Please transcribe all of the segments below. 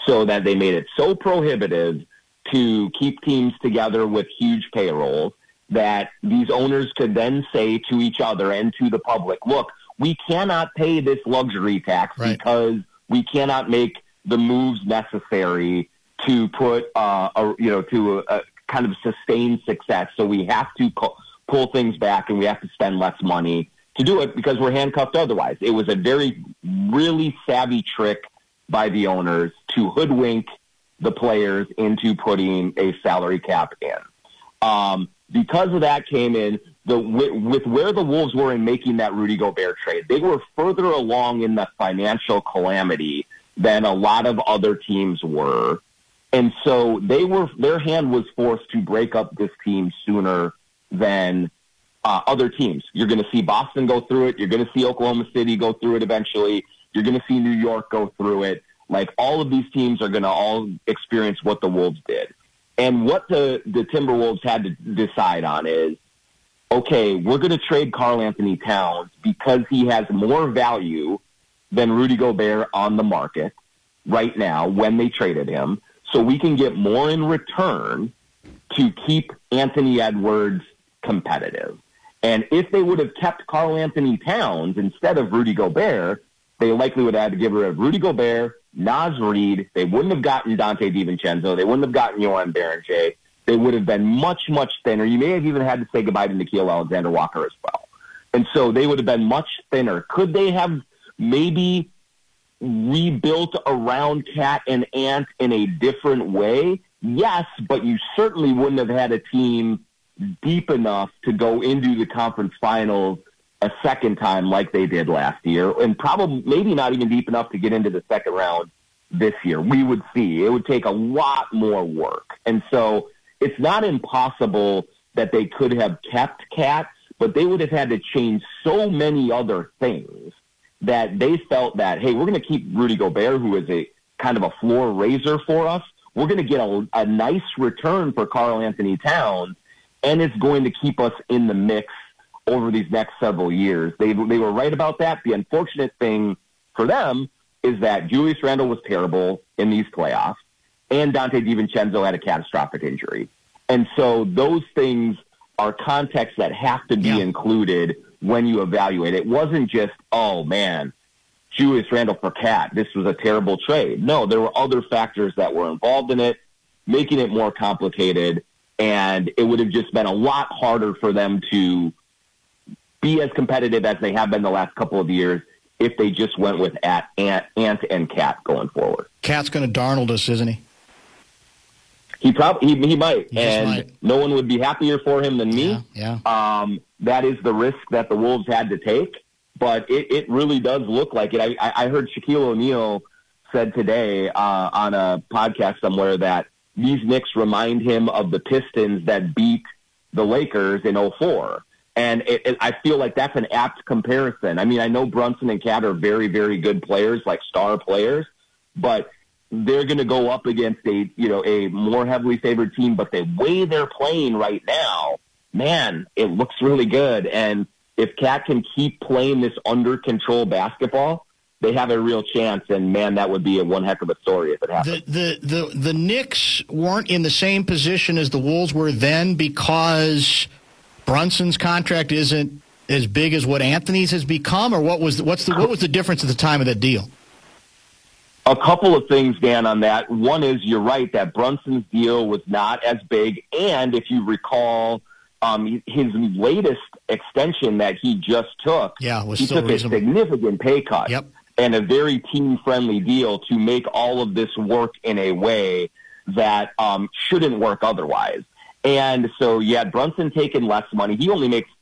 so that they made it so prohibitive to keep teams together with huge payrolls that these owners could then say to each other and to the public, look, we cannot pay this luxury tax because we cannot make the moves necessary to put, to a kind of sustained success. So we have to pull things back and we have to spend less money to do it because we're handcuffed otherwise. It was a really savvy trick by the owners to hoodwink the players into putting a salary cap in. Because of that came in, with where the Wolves were in making that Rudy Gobert trade, they were further along in the financial calamity than a lot of other teams were. And so their hand was forced to break up this team sooner than other teams. You're going to see Boston go through it. You're going to see Oklahoma City go through it eventually. You're going to see New York go through it. Like, all of these teams are going to all experience what the Wolves did. And what the Timberwolves had to decide on is, okay, we're going to trade Karl-Anthony Towns because he has more value than Rudy Gobert on the market right now when they traded him, so we can get more in return to keep Anthony Edwards competitive. And if they would have kept Karl-Anthony Towns instead of Rudy Gobert, they likely would have had to give rid of Rudy Gobert, Naz Reid. They wouldn't have gotten Dante DiVincenzo. They wouldn't have gotten Johan Berenger. They would have been much, much thinner. You may have even had to say goodbye to Nickeil Alexander-Walker as well. And so they would have been much thinner. Could they have maybe rebuilt around Cat and Ant in a different way? Yes, but you certainly wouldn't have had a team deep enough to go into the conference finals a second time like they did last year, and probably maybe not even deep enough to get into the second round this year. We would see. It would take a lot more work. And so it's not impossible that they could have kept Cat, but they would have had to change so many other things that they felt that, hey, we're going to keep Rudy Gobert, who is a kind of a floor raiser for us. We're going to get a nice return for Karl-Anthony Towns, and it's going to keep us in the mix over these next several years. They were right about that. The unfortunate thing for them is that Julius Randle was terrible in these playoffs, and Dante DiVincenzo had a catastrophic injury. And so those things are contexts that have to be included when you evaluate. It wasn't just, oh, man, Julius Randle for Cat, this was a terrible trade. No, there were other factors that were involved in it, making it more complicated, and it would have just been a lot harder for them to be as competitive as they have been the last couple of years if they just went with Ant and Cat going forward. Cat's going to Darnold us, isn't he? He might, and no one would be happier for him than me. Yeah. That is the risk that the Wolves had to take, but it really does look like it. I heard Shaquille O'Neal said today on a podcast somewhere that these Knicks remind him of the Pistons that beat the Lakers in 2004. And I feel like that's an apt comparison. I mean, I know Brunson and Cat are very, very good players, like star players, but they're going to go up against a more heavily favored team. But the way they're playing right now, man, it looks really good. And if Cat can keep playing this under control basketball, they have a real chance. And man, that would be one heck of a story if it happened. The Knicks weren't in the same position as the Wolves were then because Brunson's contract isn't as big as what Anthony's has become, or what was the difference at the time of that deal? A couple of things, Dan, on that. One is you're right that Brunson's deal was not as big, and if you recall, his latest extension that he just took, he took a significant pay cut and a very team-friendly deal to make all of this work in a way that shouldn't work otherwise. And so you had Brunson taking less money. He only makes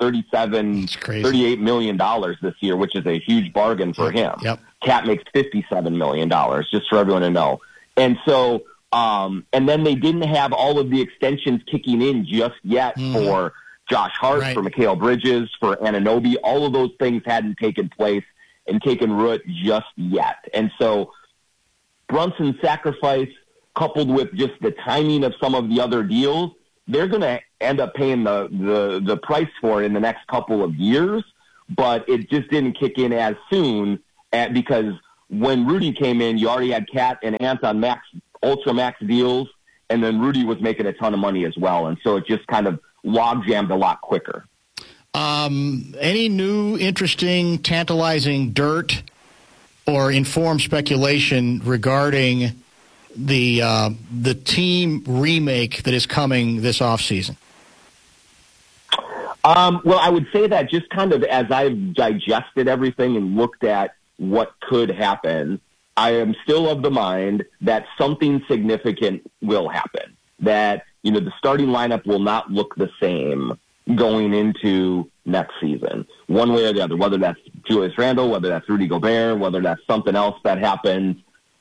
$38 million this year, which is a huge bargain for him. Cat makes $57 million, just for everyone to know. And so, and then they didn't have all of the extensions kicking in just yet for Josh Hart, for Mikal Bridges, for Anunoby. All of those things hadn't taken place and taken root just yet. And so Brunson's sacrifice, coupled with just the timing of some of the other deals, they're going to end up paying the price for it in the next couple of years, but it just didn't kick in as soon because when Rudy came in, you already had Cat and Ant on ultra max deals, and then Rudy was making a ton of money as well. And so it just kind of log jammed a lot quicker. Any new, interesting, tantalizing dirt or informed speculation regarding the team remake that is coming this offseason? Well, I would say that just kind of as I've digested everything and looked at what could happen, I am still of the mind that something significant will happen. That, the starting lineup will not look the same going into next season, one way or the other, whether that's Julius Randle, whether that's Rudy Gobert, whether that's something else that happens.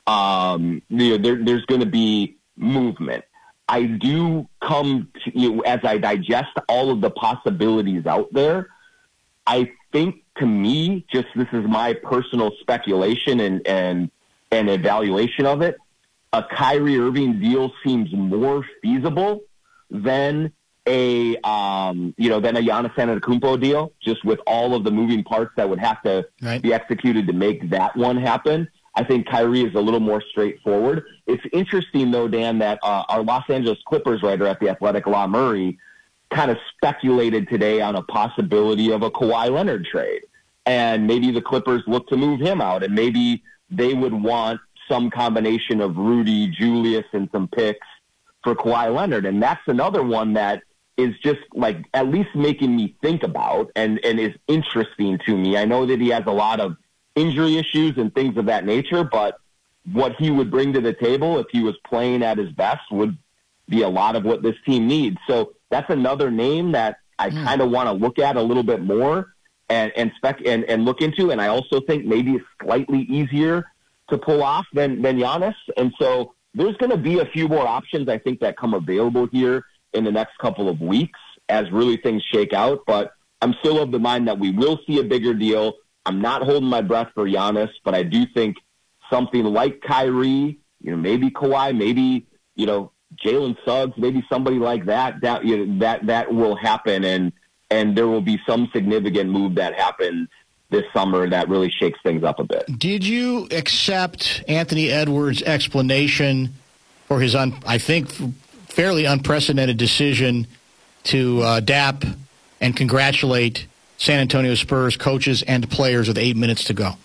There's going to be movement. I do come to, as I digest all of the possibilities out there, I think to me, just this is my personal speculation and evaluation of it, a Kyrie Irving deal seems more feasible than a Giannis Antetokounmpo deal, just with all of the moving parts that would have to be executed to make that one happen. I think Kyrie is a little more straightforward. It's interesting, though, Dan, that our Los Angeles Clippers writer at The Athletic, La Murray, kind of speculated today on a possibility of a Kawhi Leonard trade. And maybe the Clippers look to move him out, and maybe they would want some combination of Rudy, Julius, and some picks for Kawhi Leonard. And that's another one that is just like at least making me think about and is interesting to me. I know that he has a lot of injury issues and things of that nature, but what he would bring to the table if he was playing at his best would be a lot of what this team needs. So that's another name that I kind of want to look at a little bit more and look into. And I also think maybe it's slightly easier to pull off than Giannis. And so there's going to be a few more options, I think, that come available here in the next couple of weeks as really things shake out. But I'm still of the mind that we will see a bigger deal. I'm not holding my breath for Giannis, but I do think something like Kyrie, maybe Kawhi, maybe, Jalen Suggs, maybe somebody like that will happen. And there will be some significant move that happens this summer that really shakes things up a bit. Did you accept Anthony Edwards' explanation for his, I think, fairly unprecedented decision to dap and congratulate San Antonio Spurs coaches and players with 8 minutes to go?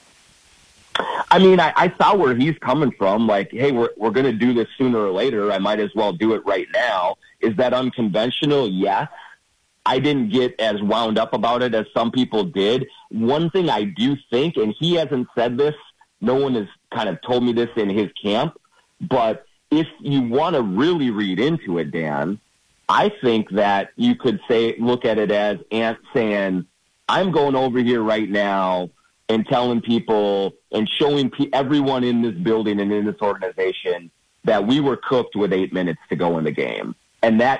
I mean, I saw where he's coming from. Like, hey, we're going to do this sooner or later. I might as well do it right now. Is that unconventional? Yes. I didn't get as wound up about it as some people did. One thing I do think, and he hasn't said this, no one has kind of told me this in his camp, but if you want to really read into it, Dan, I think that you could look at it as Ant saying, I'm going over here right now and telling people and showing everyone in this building and in this organization that we were cooked with 8 minutes to go in the game. And that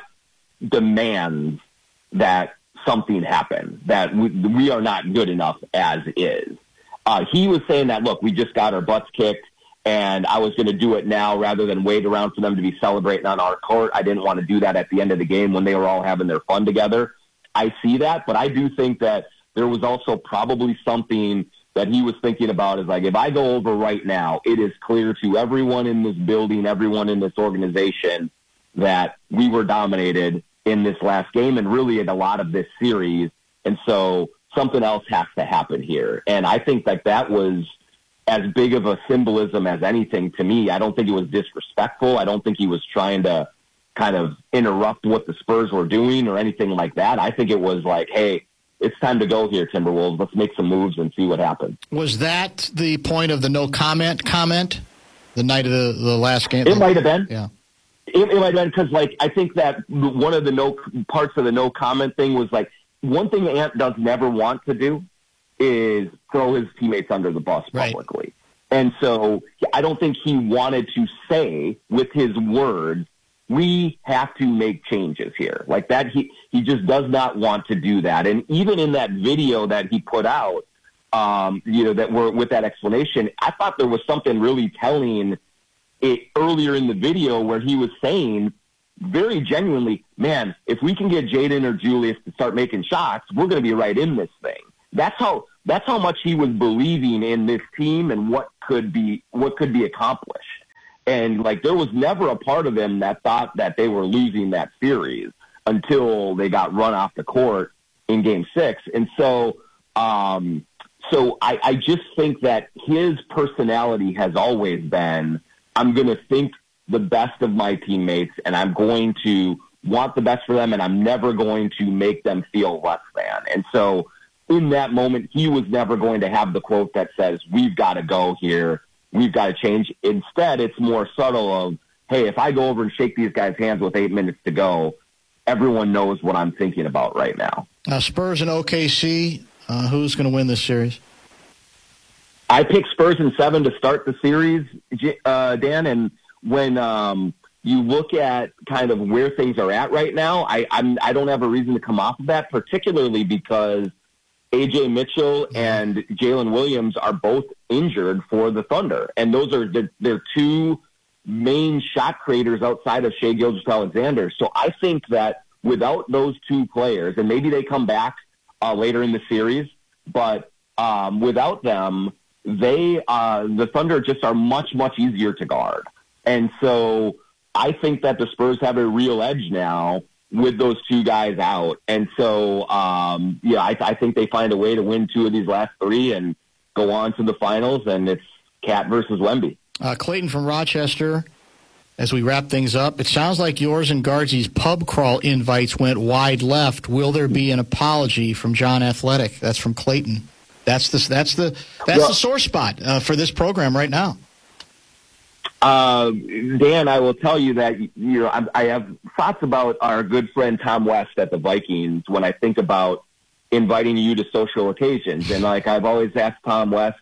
demands that something happen, that we are not good enough as is. He was saying that, look, we just got our butts kicked, and I was going to do it now rather than wait around for them to be celebrating on our court. I didn't want to do that at the end of the game when they were all having their fun together. I see that, but I do think that there was also probably something that he was thinking about is like, if I go over right now, it is clear to everyone in this building, everyone in this organization, that we were dominated in this last game and really in a lot of this series. And so something else has to happen here. And I think that was as big of a symbolism as anything to me. I don't think it was disrespectful. I don't think he was trying to kind of interrupt what the Spurs were doing or anything like that. I think it was like, hey, it's time to go here, Timberwolves. Let's make some moves and see what happens. Was that the point of the no comment the night of the last game? It might have been. Yeah. It might have been because, like, I think that one of the parts of the no comment thing was, like, one thing Ant does never want to do is throw his teammates under the bus publicly. Right. And so I don't think he wanted to say with his words, we have to make changes here. Like that, he just does not want to do that. And even in that video that he put out, that were with that explanation, I thought there was something really telling earlier in the video where he was saying very genuinely, man, if we can get Jaden or Julius to start making shots, we're going to be right in this thing. That's how that's how much he was believing in this team and what could be accomplished. And like, there was never a part of him that thought that they were losing that series until they got run off the court in Game 6. And so, I just think that his personality has always been, I'm going to think the best of my teammates, and I'm going to want the best for them, and I'm never going to make them feel less than. And so in that moment, he was never going to have the quote that says, we've got to go here, we've got to change. Instead, it's more subtle of, hey, if I go over and shake these guys' hands with 8 minutes to go, everyone knows what I'm thinking about right now. Spurs and OKC, who's going to win this series? I picked Spurs in 7 to start the series, Dan, and when you look at kind of where things are at right now, I don't have a reason to come off of that, particularly because A.J. Mitchell and Jalen Williams are both injured for the Thunder, and those are their two main shot creators outside of Shai Gilgeous-Alexander. So I think that without those two players, and maybe they come back later in the series, but without them, the Thunder just are much, much easier to guard. And so I think that the Spurs have a real edge now with those two guys out. And so, I think they find a way to win 2 of these last 3 and go on to the finals, and it's Cat versus Wemby. Clayton from Rochester, as we wrap things up, it sounds like yours and Guardsy's pub crawl invites went wide left. Will there be an apology from John Athletic? That's from Clayton. That's the sore spot for this program right now. Dan, I will tell you that I have thoughts about our good friend Tom West at the Vikings when I think about inviting you to social occasions. And like I've always asked Tom West,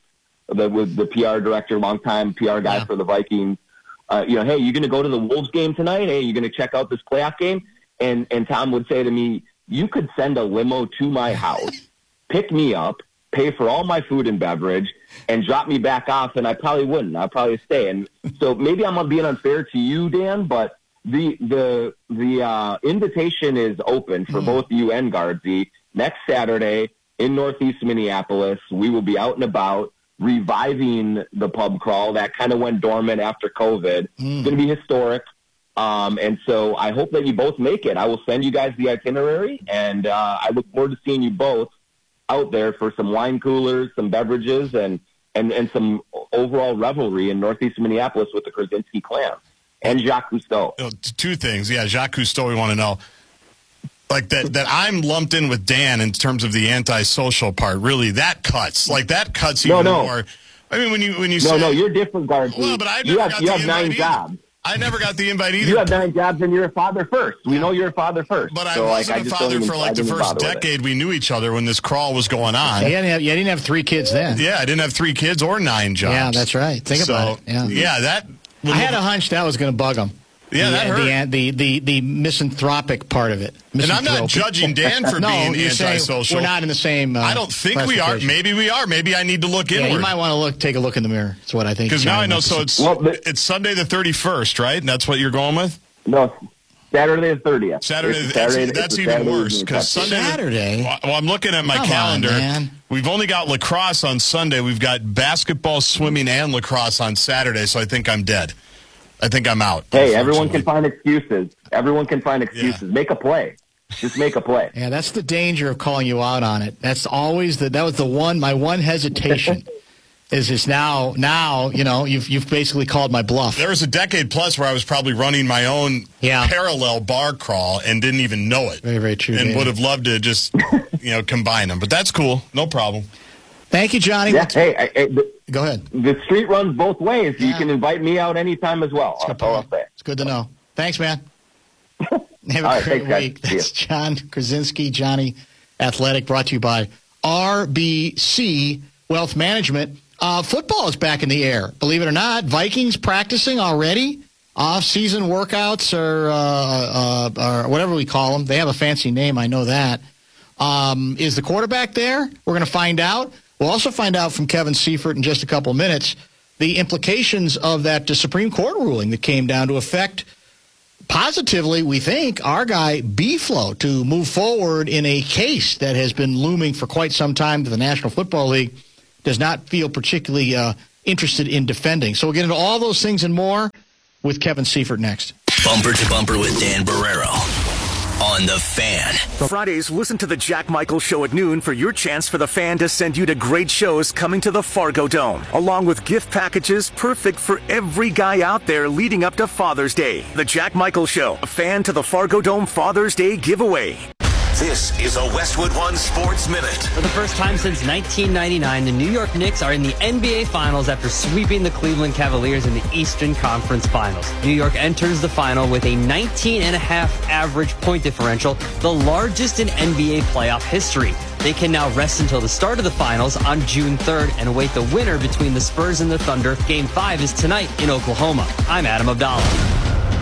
the PR director, longtime PR guy for the Vikings, hey, you going to go to the Wolves game tonight? Hey, you going to check out this playoff game? And Tom would say to me, you could send a limo to my house, pick me up, pay for all my food and beverage, and drop me back off, and I probably wouldn't. I'd probably stay. And so maybe I'm being unfair to you, Dan, but the invitation is open for both you and Guardsy. Next Saturday in Northeast Minneapolis, we will be out and about reviving the pub crawl that kind of went dormant after COVID. It's going to be historic. And so I hope that you both make it. I will send you guys the itinerary, and I look forward to seeing you both out there for some wine coolers, some beverages, and some overall revelry in Northeast Minneapolis with the Krasinski clan and Jacques Cousteau. 2 things. Yeah, Jacques Cousteau, we want to know. Like that I'm lumped in with Dan in terms of the antisocial part. Really, that cuts. Like, that cuts even more. I mean, when you say... No, you're different, Guardsy. Well, but you have 9 jobs. I never got the invite either. You have 9 jobs and you're a father first. We know you're a father first. But I wasn't a father for like the first decade we knew each other when this crawl was going on. You didn't have 3 kids then. Yeah, I didn't have 3 kids or 9 jobs. Yeah, that's right. Think about it. Yeah, I had a hunch that was going to bug him. Yeah, that hurt. The misanthropic part of it. And I'm not judging Dan for being antisocial. We're not in the same I don't think we are. Maybe we are. Maybe I need to look inward. You might want to take a look in the mirror. That's what I think. Because now I know. So it's Sunday the 31st, right? And that's what you're going with? No, Saturday the 30th. That's even worse. Because Saturday? Well, I'm looking at my calendar. Man. We've only got lacrosse on Sunday. We've got basketball, swimming, and lacrosse on Saturday, so I think I'm dead. I think I'm out. Hey, everyone can find excuses. Yeah. Make a play. Just make a play. Yeah, that's the danger of calling you out on it. That's always that was my one hesitation. is now you've basically called my bluff. There was a decade plus where I was probably running my own parallel bar crawl and didn't even know it. Very, very true. And would have loved to just combine them. But that's cool. No problem. Thank you, Johnny. Yeah, go ahead. The street runs both ways. Yeah. You can invite me out anytime as well. That's all I'll say. It's good to know. Thanks, man. Have a great week. That's John Krasinski, Johnny Athletic, brought to you by RBC Wealth Management. Football is back in the air. Believe it or not, Vikings practicing already. Off-season workouts or whatever we call them. They have a fancy name, I know that. Is the quarterback there? We're going to find out. We'll also find out from Kevin Seifert in just a couple of minutes the implications of that Supreme Court ruling that came down to affect positively, we think, our guy Beeflo to move forward in a case that has been looming for quite some time that the National Football League does not feel particularly interested in defending. So we'll get into all those things and more with Kevin Seifert next. Bumper to Bumper with Dan Barreiro on The Fan. Fridays, listen to the Jack Michaels Show at noon for your chance for The Fan to send you to great shows coming to the Fargo Dome, along with gift packages perfect for every guy out there leading up to Father's Day. The Jack Michaels Show, a Fan to the Fargo Dome Father's Day giveaway. This is a Westwood One Sports Minute. For the first time since 1999, the New York Knicks are in the NBA Finals after sweeping the Cleveland Cavaliers in the Eastern Conference Finals. New York enters the final with a 19.5 average point differential, the largest in NBA playoff history. They can now rest until the start of the finals on June 3rd and await the winner between the Spurs and the Thunder. Game 5 is tonight in Oklahoma. I'm Adam Abdallah.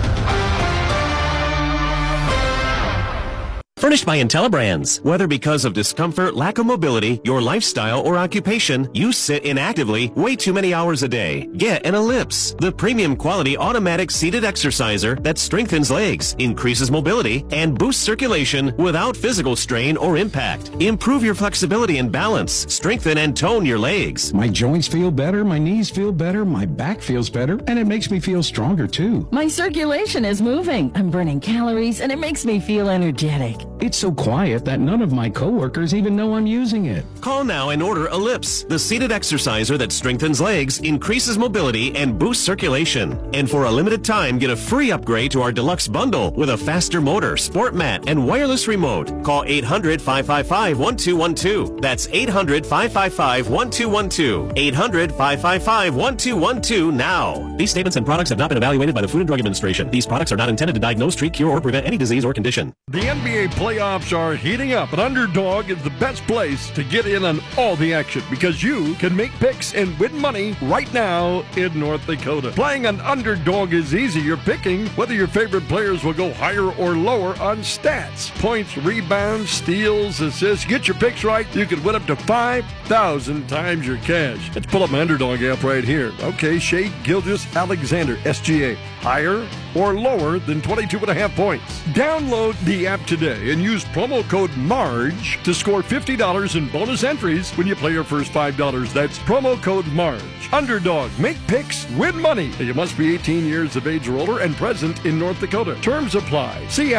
Furnished by IntelliBrands. Whether because of discomfort, lack of mobility, your lifestyle, or occupation, you sit inactively way too many hours a day. Get an Ellipse, the premium quality automatic seated exerciser that strengthens legs, increases mobility, and boosts circulation without physical strain or impact. Improve your flexibility and balance. Strengthen and tone your legs. My joints feel better, my knees feel better, my back feels better, and it makes me feel stronger too. My circulation is moving. I'm burning calories, and it makes me feel energetic. It's so quiet that none of my coworkers even know I'm using it. Call now and order Ellipse, the seated exerciser that strengthens legs, increases mobility, and boosts circulation. And for a limited time, get a free upgrade to our deluxe bundle with a faster motor, sport mat, and wireless remote. Call 800-555-1212. That's 800-555-1212. 800-555-1212 now. These statements and products have not been evaluated by the Food and Drug Administration. These products are not intended to diagnose, treat, cure, or prevent any disease or condition. The NBA playoffs are heating up, and Underdog is the best place to get in on all the action because you can make picks and win money right now in North Dakota. Playing on Underdog is easy. You're picking whether your favorite players will go higher or lower on stats, points, rebounds, steals, assists. Get your picks right. You could win up to 5,000 times your cash. Let's pull up my Underdog app right here. Okay, Shea Gilgeous-Alexander, SGA. Higher or lower than 22.5 points. Download the app today and use promo code MARGE to score $50 in bonus entries when you play your first $5. That's promo code MARGE. Underdog. Make picks, win money. You must be 18 years of age or older and present in North Dakota. Terms apply. See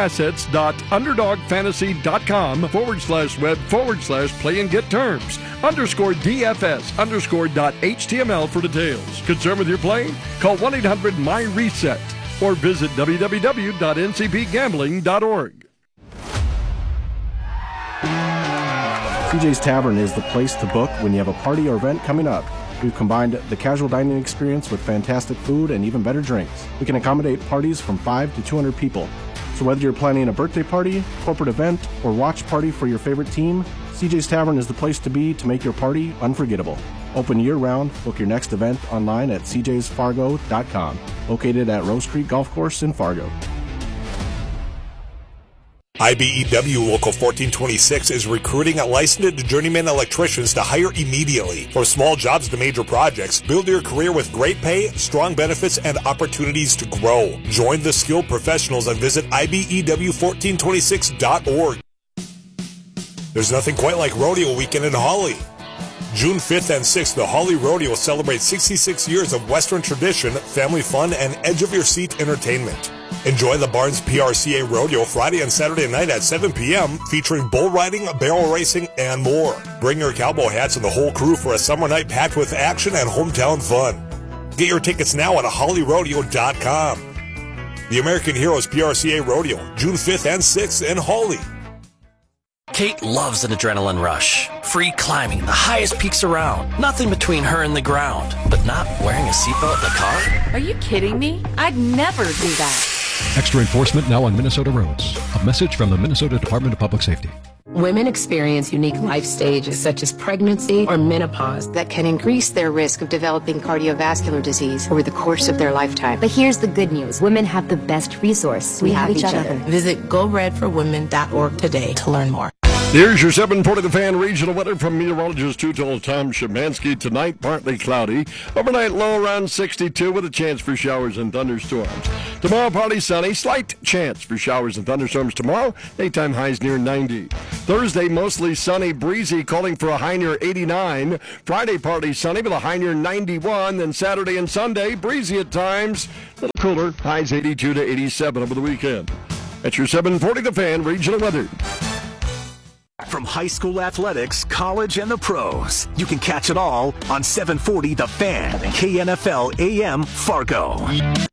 assets.underdogfantasy.com/web/play and get terms. _DFS_.html for details. Concerned with your play? Call 1-800-MY-RESET or visit www.ncpgambling.org. CJ's Tavern is the place to book when you have a party or event coming up. We've combined the casual dining experience with fantastic food and even better drinks. We can accommodate parties from 5 to 200 people. So whether you're planning a birthday party, corporate event, or watch party for your favorite team, CJ's Tavern is the place to be to make your party unforgettable. Open year-round. Book your next event online at cjsfargo.com. Located at Rose Creek Golf Course in Fargo. IBEW Local 1426 is recruiting licensed journeyman electricians to hire immediately. From small jobs to major projects, build your career with great pay, strong benefits, and opportunities to grow. Join the skilled professionals and visit IBEW1426.org. There's nothing quite like Rodeo Weekend in Hawley. June 5th and 6th, the Hawley Rodeo celebrates 66 years of Western tradition, family fun, and edge-of-your-seat entertainment. Enjoy the Barnes PRCA Rodeo Friday and Saturday night at 7 p.m., featuring bull riding, barrel racing, and more. Bring your cowboy hats and the whole crew for a summer night packed with action and hometown fun. Get your tickets now at HawleyRodeo.com. The American Heroes PRCA Rodeo, June 5th and 6th in Hawley. Kate loves an adrenaline rush. Free climbing the highest peaks around. Nothing between her and the ground. But not wearing a seatbelt in the car? Are you kidding me? I'd never do that. Extra enforcement now on Minnesota roads. A message from the Minnesota Department of Public Safety. Women experience unique life stages such as pregnancy or menopause that can increase their risk of developing cardiovascular disease over the course of their lifetime. But here's the good news. Women have the best resource. We have each other. Visit GoRedForWomen.org today to learn more. Here's your 740 The Fan regional weather from meteorologist Two-Total Tom Szymanski. Tonight, partly cloudy. Overnight low around 62 with a chance for showers and thunderstorms. Tomorrow, partly sunny. Slight chance for showers and thunderstorms tomorrow. Daytime highs near 90. Thursday, mostly sunny, breezy, calling for a high near 89. Friday, partly sunny with a high near 91. Then Saturday and Sunday, breezy at times. A little cooler. Highs 82 to 87 over the weekend. That's your 740 The Fan regional weather. From high school athletics, college, and the pros, you can catch it all on 740 The Fan, KNFL AM Fargo.